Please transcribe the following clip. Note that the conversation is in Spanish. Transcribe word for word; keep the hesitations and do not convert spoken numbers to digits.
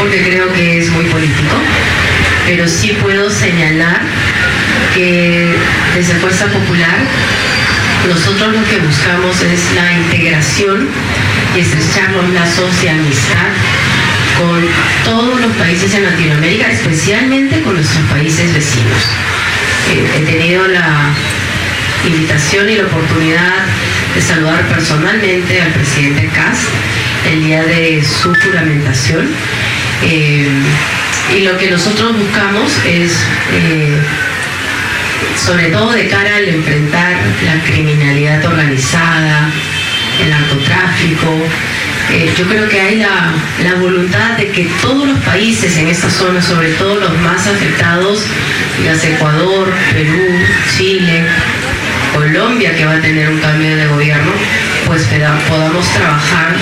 porque creo que es muy político, pero sí puedo señalar que desde Fuerza Popular nosotros lo que buscamos es la integración y estrechar los lazos de amistad con todos los países en Latinoamérica, especialmente con nuestros países vecinos. Eh, he tenido la invitación y la oportunidad de saludar personalmente al presidente Kast el día de su juramentación. Eh, y lo que nosotros buscamos es, eh, sobre todo de cara al enfrentar la criminalidad organizada, el narcotráfico, eh, yo creo que hay la, la voluntad de que todos los países en esta zona, sobre todo los más afectados, digas Ecuador, Perú, Chile, Colombia, que va a tener un cambio de gobierno, pues podamos trabajar